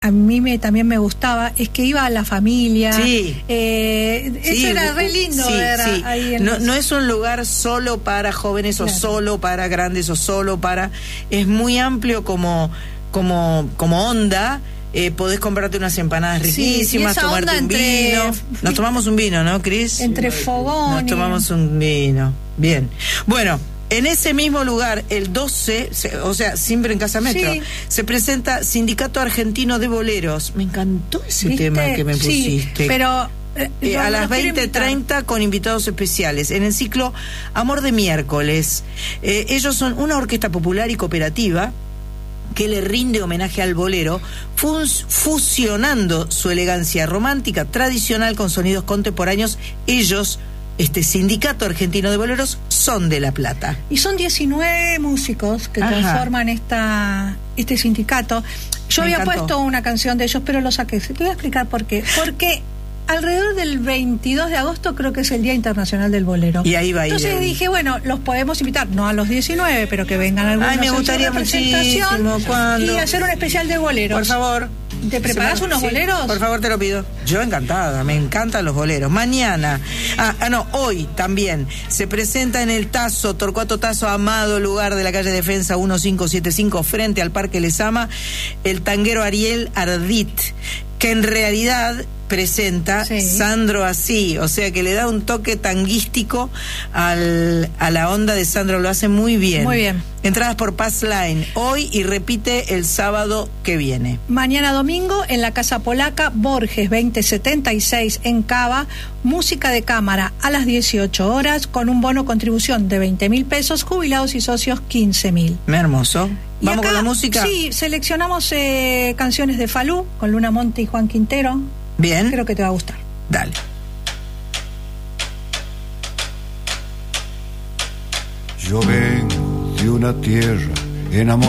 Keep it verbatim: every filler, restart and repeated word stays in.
a mí me, también me gustaba, es que iba a la familia. Sí. Eh, eso sí, era re lindo sí, ver sí. ahí en no, los... no es un lugar solo para jóvenes, claro, o solo para grandes o solo para... Es muy amplio como, como, como onda. Eh, podés comprarte unas empanadas riquísimas, sí, tomarte un entre... vino. Nos tomamos un vino, ¿no, Cris? Entre fogones. Nos tomamos un vino. Bien. Bueno, en ese mismo lugar, el doce, se, o sea, siempre en Casa Metro, sí, se presenta Sindicato Argentino de Boleros. Me encantó ese ¿Viste? tema que me pusiste. Sí, pero... Eh, eh, a las veinte treinta con invitados especiales en el ciclo Amor de Miércoles. Eh, ellos son una orquesta popular y cooperativa que le rinde homenaje al bolero, fus- fusionando su elegancia romántica tradicional con sonidos contemporáneos. Ellos, este Sindicato Argentino de Boleros, son de La Plata. Y son diecinueve músicos que Ajá. conforman esta este sindicato. Yo Me había encantó. puesto una canción de ellos, pero lo saqué. Te voy a explicar por qué. Porque alrededor del veintidós de agosto creo que es el Día Internacional del Bolero. Y ahí va a ir. Entonces dije, bueno, los podemos invitar, no a los diecinueve, pero que vengan algunos. Ay, me gustaría muchísimo. ¿Cuándo? Y hacer un especial de boleros. Por favor. ¿Te preparas unos sí, boleros? Por favor, te lo pido. Yo encantada, me encantan los boleros. Mañana, ah, ah no, hoy también, se presenta en el Tazo, Torcuato Tazo, Amado, lugar de la calle Defensa quince setenta y cinco, frente al Parque Lezama, el tanguero Ariel Ardit, que en realidad presenta sí. Sandro Así, o sea que le da un toque tanguístico al, a la onda de Sandro, lo hace muy bien. Muy bien. Entradas por Pass Line hoy y repite el sábado que viene. Mañana domingo en la Casa Polaca, Borges veinte setenta y seis en Cava, música de cámara a las dieciocho horas con un bono contribución de veinte mil pesos, jubilados y socios quince mil. Me hermoso. ¿Vamos acá, con la música? Sí, seleccionamos eh, canciones de Falú con Luna Monte y Juan Quintero. Bien. Creo que te va a gustar. Dale. Yo vengo de una tierra enamorada.